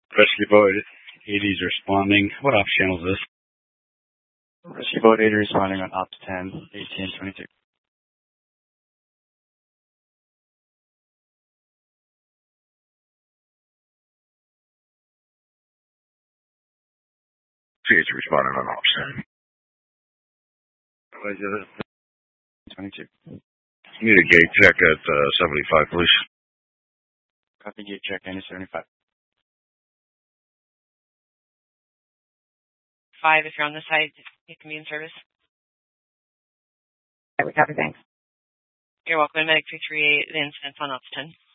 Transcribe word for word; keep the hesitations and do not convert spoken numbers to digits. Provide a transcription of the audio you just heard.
Rescue boat eighty is responding. What ops channel is this? Rescue boat eighty responding on ops ten, eighteen twenty-two. C H responding on ops ten. twenty-two. Need a gate check at uh, seventy-five, please. Copy gate check, N seventy-five. Five, if you're on the site, you can be in service. I would copy, thanks. You're welcome. Medic three three eight, the incident's on ops ten.